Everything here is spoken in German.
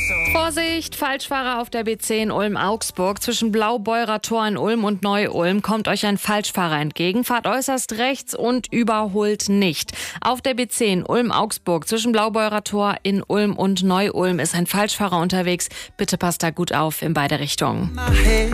Vorsicht, Falschfahrer auf der B10 Ulm-Augsburg. Zwischen Blaubeurer Tor in Ulm und Neu-Ulm kommt euch ein Falschfahrer entgegen. Fahrt äußerst rechts und überholt nicht. Auf der B10 Ulm-Augsburg zwischen Blaubeurer Tor in Ulm und Neu-Ulm ist ein Falschfahrer unterwegs. Bitte passt da gut auf in beide Richtungen.